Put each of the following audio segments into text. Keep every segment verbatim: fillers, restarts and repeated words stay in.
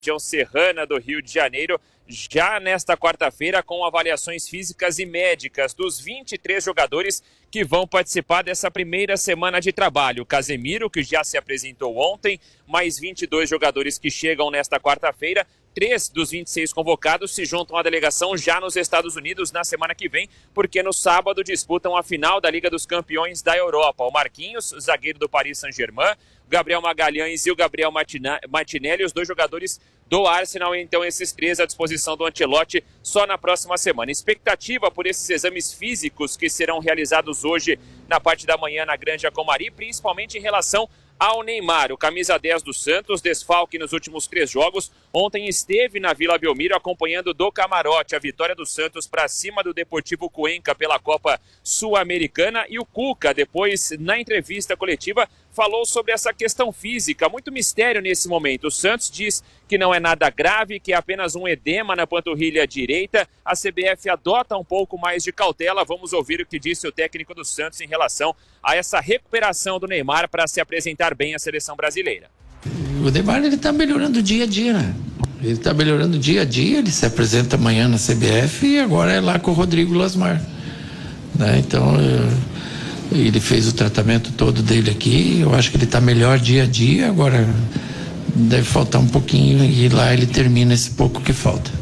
região serrana do Rio de Janeiro, já nesta quarta-feira, com avaliações físicas e médicas dos vinte e três jogadores que vão participar dessa primeira semana de trabalho. Casemiro, que já se apresentou ontem, mais vinte e dois jogadores que chegam nesta quarta-feira. Três dos vinte e seis convocados se juntam à delegação já nos Estados Unidos na semana que vem, porque no sábado disputam a final da Liga dos Campeões da Europa. O Marquinhos, zagueiro do Paris Saint-Germain, o Gabriel Magalhães e o Gabriel Martinelli, os dois jogadores do Arsenal. Então esses três à disposição do Ancelotti só na próxima semana. Expectativa por esses exames físicos que serão realizados hoje na parte da manhã na Granja Comari, principalmente em relação ao Neymar, o camisa dez do Santos, desfalque nos últimos três jogos. Ontem esteve na Vila Belmiro acompanhando do camarote a vitória do Santos para cima do Deportivo Cuenca pela Copa Sul-Americana. E o Cuca, depois, na entrevista coletiva, falou sobre essa questão física. Muito mistério nesse momento. O Santos diz que não é nada grave, que é apenas um edema na panturrilha direita. A C B F adota um pouco mais de cautela. Vamos ouvir o que disse o técnico do Santos em relação a essa recuperação do Neymar para se apresentar bem à seleção brasileira. O Neymar, ele está melhorando dia a dia, né? Ele está melhorando dia a dia, ele se apresenta amanhã na C B F e agora é lá com o Rodrigo Lasmar, né? Então, ele fez o tratamento todo dele aqui, eu acho que ele está melhor dia a dia, agora deve faltar um pouquinho e lá ele termina esse pouco que falta.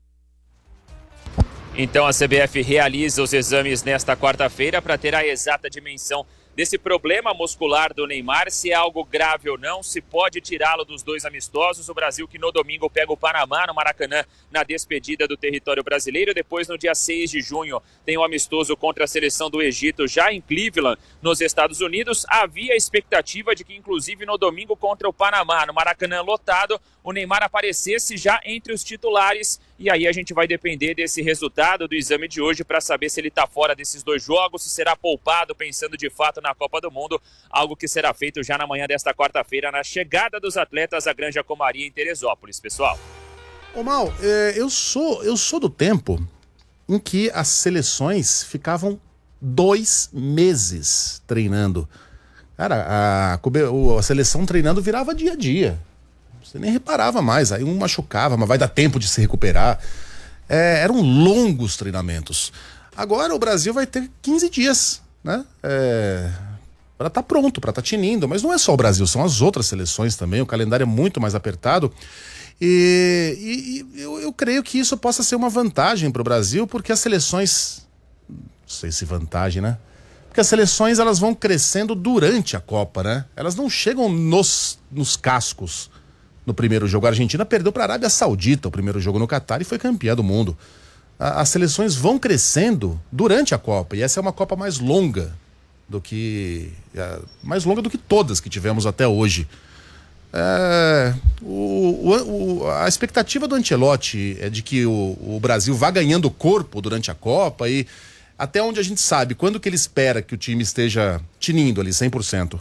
Então a C B F realiza os exames nesta quarta-feira para ter a exata dimensão desse problema muscular do Neymar, se é algo grave ou não, se pode tirá-lo dos dois amistosos. O Brasil que no domingo pega o Panamá no Maracanã na despedida do território brasileiro. Depois, no dia seis de junho, tem o amistoso contra a seleção do Egito já em Cleveland, nos Estados Unidos. Havia a expectativa de que, inclusive, no domingo contra o Panamá, no Maracanã lotado, o Neymar aparecesse já entre os titulares. E aí a gente vai depender desse resultado do exame de hoje para saber se ele está fora desses dois jogos, se será poupado pensando de fato na Copa do Mundo, algo que será feito já na manhã desta quarta-feira na chegada dos atletas à Granja Comari em Teresópolis, pessoal. Ô Mal, eu sou, eu sou do tempo em que as seleções ficavam dois meses treinando. Cara, a, a seleção treinando virava dia a dia. Você nem reparava mais, aí um machucava, mas vai dar tempo de se recuperar. É, eram longos treinamentos. Agora o Brasil vai ter quinze dias, né? É, para estar tá pronto, para estar tá tinindo. Mas não é só o Brasil, são as outras seleções também. O calendário é muito mais apertado. E, e, e eu, eu creio que isso possa ser uma vantagem para o Brasil, porque as seleções... Não sei se vantagem, né? Porque as seleções elas vão crescendo durante a Copa, né? Elas não chegam nos, nos cascos. No primeiro jogo, a Argentina perdeu para a Arábia Saudita o primeiro jogo no Catar e foi campeã do mundo. A, as seleções vão crescendo durante a Copa, e essa é uma Copa mais longa do que a, mais longa do que todas que tivemos até hoje. É, o, o, a expectativa do Ancelotti é de que o, o Brasil vá ganhando corpo durante a Copa, e até onde a gente sabe, quando que ele espera que o time esteja tinindo ali cem por cento?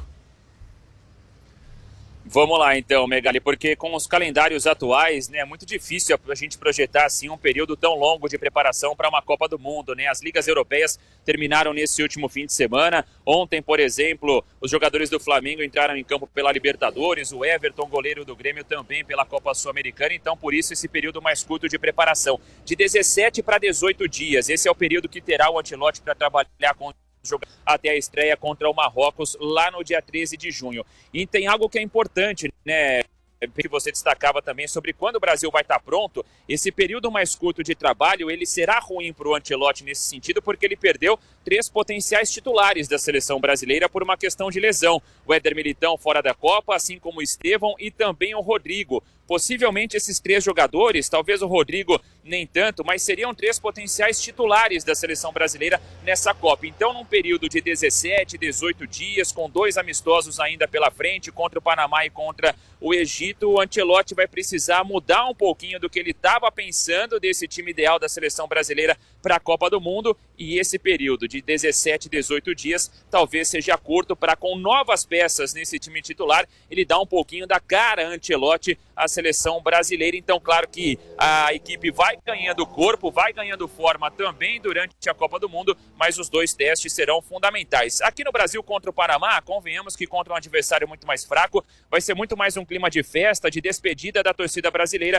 Vamos lá então, Megali, porque com os calendários atuais, né, é muito difícil a gente projetar assim um período tão longo de preparação para uma Copa do Mundo, né? As ligas europeias terminaram nesse último fim de semana. Ontem, por exemplo, os jogadores do Flamengo entraram em campo pela Libertadores, o Everton, goleiro do Grêmio, também pela Copa Sul-Americana. Então, por isso, esse período mais curto de preparação, de dezessete para dezoito dias. Esse é o período que terá o Ancelotti para trabalhar com até a estreia contra o Marrocos lá no dia treze de junho. E tem algo que é importante, né, que você destacava também sobre quando o Brasil vai estar pronto. Esse período mais curto de trabalho, ele será ruim para o Ancelotti nesse sentido, porque ele perdeu três potenciais titulares da seleção brasileira por uma questão de lesão. O Éder Militão fora da Copa, assim como o Estevão e também o Rodrigo. Possivelmente esses três jogadores, talvez o Rodrigo nem tanto, mas seriam três potenciais titulares da seleção brasileira nessa Copa. Então, num período de dezessete, dezoito dias, com dois amistosos ainda pela frente, contra o Panamá e contra o Egito, o Ancelotti vai precisar mudar um pouquinho do que ele estava pensando desse time ideal da seleção brasileira para a Copa do Mundo. E esse período de dezessete, dezoito dias talvez seja curto para, com novas peças nesse time titular, ele dar um pouquinho da cara Ancelotti à seleção seleção brasileira. Então, claro que a equipe vai ganhando corpo, vai ganhando forma também durante a Copa do Mundo, mas os dois testes serão fundamentais. Aqui no Brasil contra o Panamá, convenhamos que contra um adversário muito mais fraco, vai ser muito mais um clima de festa, de despedida da torcida brasileira